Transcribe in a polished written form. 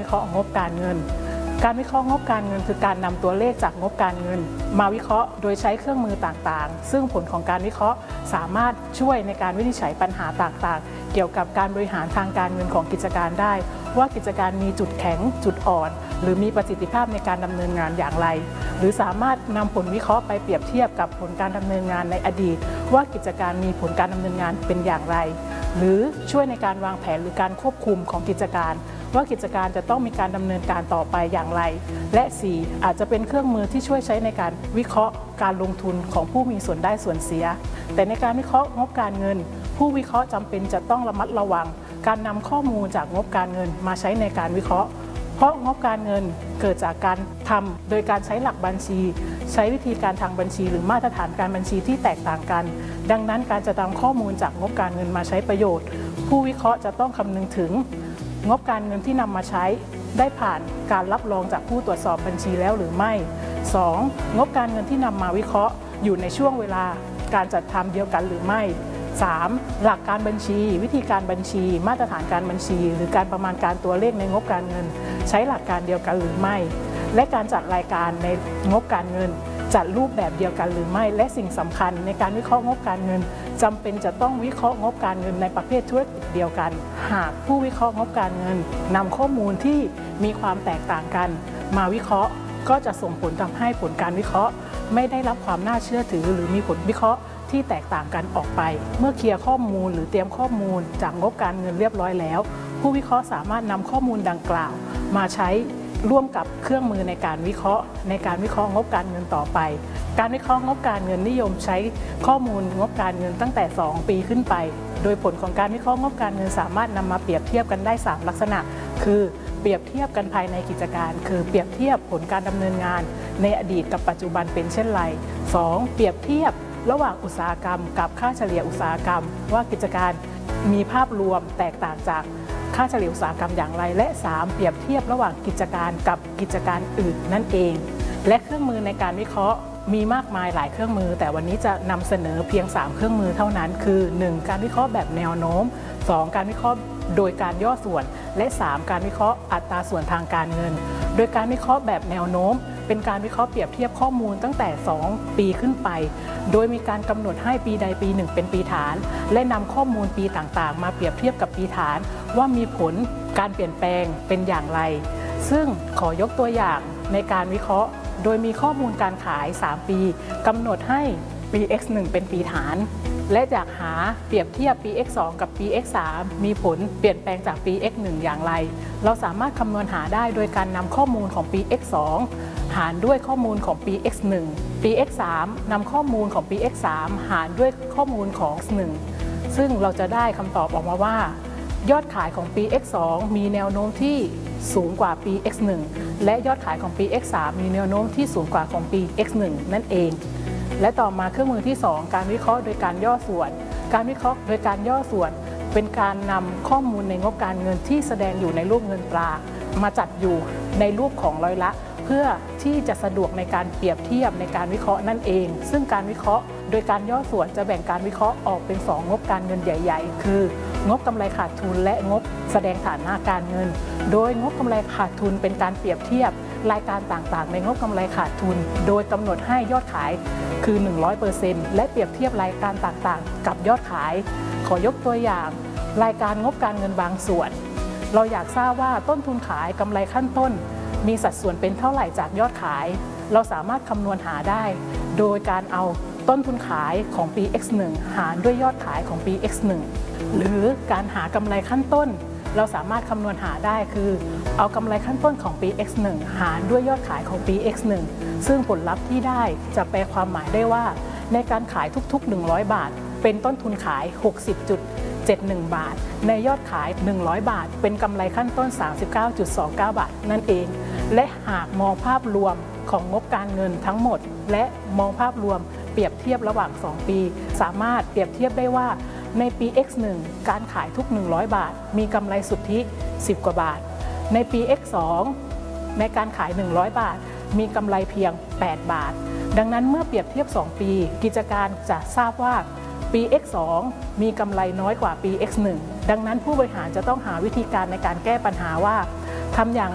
เคราะห์งบการเงินการวิเคราะห์งบการเงินคือการนำตัวเลขจากงบการเงินมาวิเคราะห์โดยใช้เครื่องมือต่างๆซึ่งผลของการวิเคราะห์สามารถช่วยในการวินิจฉัยปัญหาต่างๆเกี่ยวกับการบริหารทางการเงินของกิจการได้ว่ากิจการมีจุดแข็งจุดอ่อนหรือมีประสิทธิภาพในการดำเนินงานอย่างไรหรือสามารถนำผลวิเคราะห์ไปเปรียบเทียบกับผลการดำเนินงานในอดีตว่ากิจการมีผลการดำเนินงานเป็นอย่างไรหรือช่วยในการวางแผนหรือการควบคุมของกิจการว่ากิจการจะต้องมีการดำเนินการต่อไปอย่างไรและ 4. อาจจะเป็นเครื่องมือที่ช่วยใช้ในการวิเคราะห์การลงทุนของผู้มีส่วนได้ส่วนเสียแต่ในการวิเคราะห์งบการเงินผู้วิเคราะห์จำเป็นจะต้องระมัดระวังการนำข้อมูลจากงบการเงินมาใช้ในการวิเคราะห์เพราะงบการเงินเกิดจากการทำโดยการใช้หลักบัญชีใช้วิธีการทางบัญชีหรือมาตรฐานการบัญชีที่แตกต่างกันดังนั้นการจะนำข้อมูลจากงบการเงินมาใช้ประโยชน์ผู้วิเคราะห์จะต้องคำนึงถึงงบการเงินที่นำมาใช้ได้ผ่านการรับรองจากผู้ตรวจสอบบัญชีแล้วหรือไม่ 2. งบการเงินที่นำมาวิเคราะห์อยู่ในช่วงเวลาการจัดทำเดียวกันหรือไม่ 3. หลักการบัญชีวิธีการบัญชีมาตรฐานการบัญชีหรือการประมาณการตัวเลขในงบการเงินใช้หลักการเดียวกันหรือไม่และการจัดรายการในงบการเงินจัดรูปแบบเดียวกันหรือไม่และสิ่งสำคัญในการวิเคราะห์งบการเงินจำเป็นจะต้องวิเคราะห์งบการเงินในประเภทธุรกิจเดียวกันหากผู้วิเคราะห์งบการเงินนำข้อมูลที่มีความแตกต่างกันมาวิเคราะห์ก็จะส่งผลทำให้ผลการวิเคราะห์ไม่ได้รับความน่าเชื่อถือหรือมีผลวิเคราะห์ที่แตกต่างกันออกไปเมื่อเคลียร์ข้อมูลหรือเตรียมข้อมูลจากงบการเงินเรียบร้อยแล้วผู้วิเคราะห์สามารถนำข้อมูลดังกล่าวมาใช้ร่วมกับเครื่องมือในการวิเคราะห์งบการเงินต่อไปการวิเคราะห์งบการเงินนิยมใช้ข้อมูลงบการเงินตั้งแต่2 ปีขึ้นไปโดยผลของการวิเคราะห์งบการเงินสามารถนำมาเปรียบเทียบกันได้3ลักษณะคือเปรียบเทียบกันภายในกิจการคือเปรียบเทียบผลการดำเนินงานในอดีตกับปัจจุบันเป็นเช่นไร 2. เปรียบเทียบระหว่างอุตสาหกรรมกับค่าเฉลี่ยอุตสาหกรรมว่ากิจการมีภาพรวมแตกต่างจากค่าเฉลี่ยอุตสาหกรรมอย่างไรและ 3. เปรียบเทียบระหว่างกิจการกับกิจการอื่นนั่นเองและเครื่องมือในการวิเคราะห์มีมากมายหลายเครื่องมือแต่วันนี้จะนำเสนอเพียง3เครื่องมือเท่านั้นคือ 1. การวิเคราะห์แบบแนวโน้ม 2. การวิเคราะห์โดยการย่อส่วนและ 3. การวิเคราะห์อัตราส่วนทางการเงินโดยการวิเคราะห์แบบแนวโน้มเป็นการวิเคราะห์เปรียบเทียบข้อมูลตั้งแต่2 ปีขึ้นไปโดยมีการกำหนดให้ปีใดปีหนึ่งเป็นปีฐานและนำข้อมูลปีต่างๆมาเปรียบเทียบกับปีฐานว่ามีผลการเปลี่ยนแปลงเป็นอย่างไรซึ่งขอยกตัวอย่างในการวิเคราะห์โดยมีข้อมูลการขาย3 ปีกำหนดให้ปี x1 เป็นปีฐานและอยากหาเปรียบเทียบปี x2 กับปี x3 มีผลเปลี่ยนแปลงจากปี x1 อย่างไรเราสามารถคำนวณหาได้โดยการนำข้อมูลของปี x2 หารด้วยข้อมูลของปี x1 ปี x3 นำข้อมูลของปี x3 หารด้วยข้อมูลของ x1 ซึ่งเราจะได้คำตอบออกมาว่ายอดขายของปี x2 มีแนวโน้มที่สูงกว่าปี x1 และยอดขายของปี x3 มีแนวโน้มที่สูงกว่าของปี x1 นั่นเองและต่อมาเครื่องมือที่ 2 การวิเคราะห์โดยการย่อส่วนการวิเคราะห์โดยการย่อส่วนเป็นการนำข้อมูลในงบการเงินที่แสดงอยู่ในรูปเงินตรามาจัดอยู่ในรูปของร้อยละเพื่อที่จะสะดวกในการเปรียบเทียบในการวิเคราะห์นั่นเองซึ่งการวิเคราะห์โดยการย่อส่วนจะแบ่งการวิเคราะห์ออกเป็น2 งบการเงินใหญ่ๆคืองบกำไรขาดทุนและงบแสดงฐานะการเงินโดยงบกำไรขาดทุนเป็นการเปรียบเทียบรายการต่างๆในงบกำไรขาดทุนโดยกำหนดให้ยอดขายคือ 100% และเปรียบเทียบรายการต่างๆกับยอดขายขอยกตัวอย่างรายการงบการเงินบางส่วนเราอยากทราบว่าต้นทุนขายกำไรขั้นต้นมีสัดส่วนเป็นเท่าไหร่จากยอดขายเราสามารถคำนวณหาได้โดยการเอาต้นทุนขายของปี x1 หารด้วยยอดขายของปี x1 หรือการหากำไรขั้นต้นเราสามารถคำนวณหาได้คือเอากำไรขั้นต้นของปี x1 หารด้วยยอดขายของปี x1 ซึ่งผลลัพธ์ที่ได้จะแปลความหมายได้ว่าในการขายทุกๆ100 บาทเป็นต้นทุนขาย 60.71 บาทในยอดขาย100 บาทเป็นกำไรขั้นต้น 39.29 บาทนั่นเองและหากมองภาพรวมของงบการเงินทั้งหมดและมองภาพรวมเปรียบเทียบระหว่าง2 ปีสามารถเปรียบเทียบได้ว่าในปี x1 การขายทุก100 บาทมีกำไรสุทธิ10 กว่าบาทในปี x2 ในการขาย100 บาทมีกำไรเพียง8 บาทดังนั้นเมื่อเปรียบเทียบ2 ปีกิจการจะทราบว่าปี x2 มีกำไรน้อยกว่าปี x1 ดังนั้นผู้บริหารจะต้องหาวิธีการในการแก้ปัญหาว่าทำอย่าง